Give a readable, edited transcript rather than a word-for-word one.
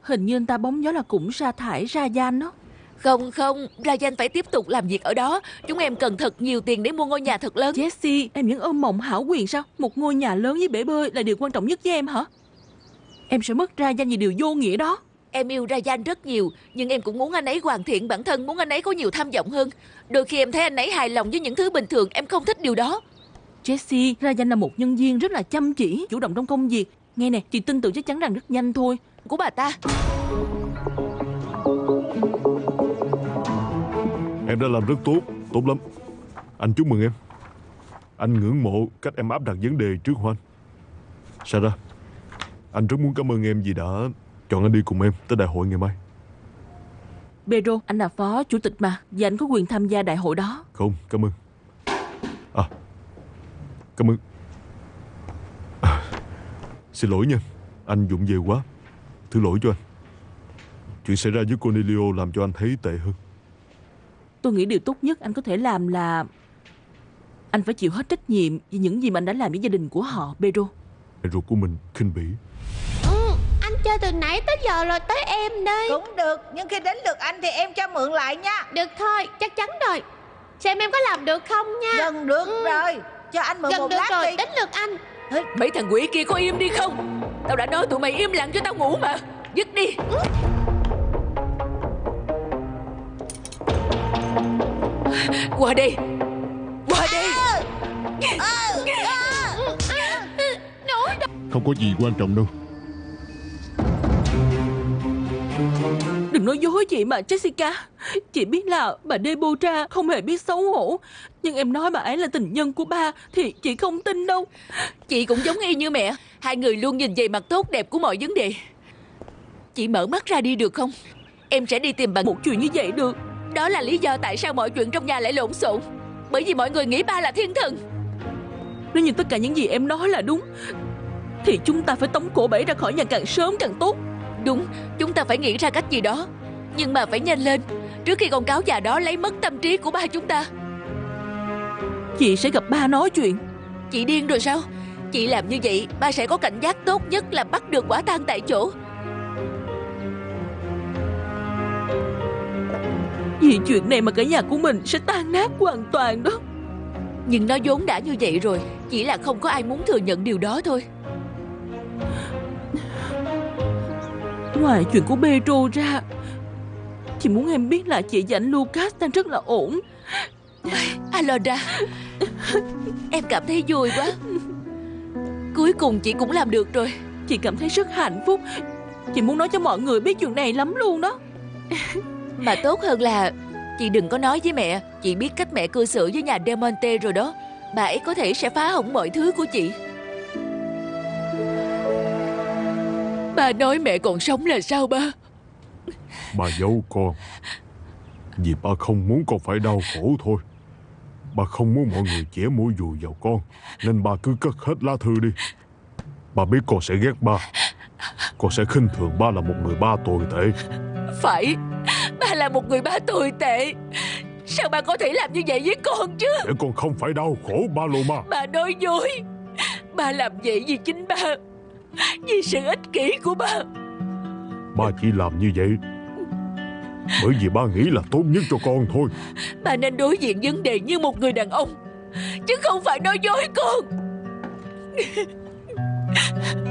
Hình như anh ta bóng gió là cũng sa thải Rajan đó. Không, Rajan phải tiếp tục làm việc ở đó. Chúng em cần thật nhiều tiền để mua ngôi nhà thật lớn. Jessie, em vẫn ôm mộng hão quyền sao? Một ngôi nhà lớn với bể bơi là điều quan trọng nhất với em hả? Em sẽ mất Rajan vì điều vô nghĩa đó. Em yêu Rajan rất nhiều, nhưng em cũng muốn anh ấy hoàn thiện bản thân, muốn anh ấy có nhiều tham vọng hơn. Đôi khi em thấy anh ấy hài lòng với những thứ bình thường, em không thích điều đó. Jessie, Rajan là một nhân viên rất là chăm chỉ, chủ động trong công việc. Nghe nè, chị tin tưởng chắc chắn rằng rất nhanh thôi. Của bà ta. Em đã làm rất tốt, tốt lắm. Anh chúc mừng em. Anh ngưỡng mộ cách em áp đặt vấn đề trước Hoan. Sarah, anh rất muốn cảm ơn em vì đã chọn anh đi cùng em tới đại hội ngày mai. Pedro, anh là phó chủ tịch mà, và anh có quyền tham gia đại hội đó. Không, cảm ơn. Cảm ơn. Xin lỗi nha, anh vụng về quá. Thứ lỗi cho anh. Chuyện xảy ra với Cornelio làm cho anh thấy tệ hơn. Tôi nghĩ điều tốt nhất anh có thể làm là anh phải chịu hết trách nhiệm vì những gì mà anh đã làm với gia đình của họ, Pedro. Ruột của mình khinh bỉ. Anh chơi từ nãy tới giờ rồi, tới em đi. Cũng được, nhưng khi đến lượt anh thì em cho mượn lại nha. Được thôi, chắc chắn rồi. Xem em có làm được không nha. Gần được rồi, cho anh mượn Gần một được lát rồi, đi. đến lượt anh. Mấy thằng quỷ kia có im đi không? Tao đã nói tụi mày im lặng cho tao ngủ mà. Dứt đi. Qua đây. Qua đây. Không có gì quan trọng đâu. Đừng nói dối chị mà, Jessica. Chị biết là bà Deborah không hề biết xấu hổ, nhưng em nói bà ấy là tình nhân của ba thì chị không tin đâu. Chị cũng giống y như mẹ. Hai người luôn nhìn về mặt tốt đẹp của mọi vấn đề. Chị mở mắt ra đi được không? Em sẽ đi tìm bà. Một chuyện như vậy được? Đó là lý do tại sao mọi chuyện trong nhà lại lộn xộn. Bởi vì mọi người nghĩ ba là thiên thần. Nếu như tất cả những gì em nói là đúng thì chúng ta phải tống cổ bà ấy ra khỏi nhà càng sớm càng tốt. Đúng, chúng ta phải nghĩ ra cách gì đó. Nhưng mà phải nhanh lên, trước khi con cáo già đó lấy mất tâm trí của ba chúng ta. Chị sẽ gặp ba nói chuyện. Chị điên rồi sao? Chị làm như vậy, ba sẽ có cảnh giác tốt nhất là bắt được quả tang tại chỗ. Vì chuyện này mà cả nhà của mình sẽ tan nát hoàn toàn đó. Nhưng nó vốn đã như vậy rồi. Chỉ là không có ai muốn thừa nhận điều đó thôi. Ngoài chuyện của Pedro ra, chị muốn em biết là chị và anh Lucas đang rất là ổn. Alondra, em cảm thấy vui quá. Cuối cùng chị cũng làm được rồi. Chị cảm thấy rất hạnh phúc. Chị muốn nói cho mọi người biết chuyện này lắm luôn đó. Mà tốt hơn là chị đừng có nói với mẹ. Chị biết cách mẹ cư xử với nhà Del Monte rồi đó. Bà ấy có thể sẽ phá hỏng mọi thứ của chị. Bà nói mẹ còn sống là sao ba? Bà giấu con vì ba không muốn con phải đau khổ thôi. Ba không muốn mọi người chẻ mũi dùi vào con, nên ba cứ cất hết lá thư đi. Ba biết con sẽ ghét ba. Con sẽ khinh thường ba là một người ba tồi tệ. Phải, ba là một người ba tồi tệ. Sao ba có thể làm như vậy với con chứ? Để con không phải đau khổ, Paloma. Ba nói dối. Ba làm vậy vì chính ba, vì sự ích kỷ của ba. Ba chỉ làm như vậy bởi vì ba nghĩ là tốt nhất cho con thôi. Ba nên đối diện vấn đề như một người đàn ông, chứ không phải nói dối con.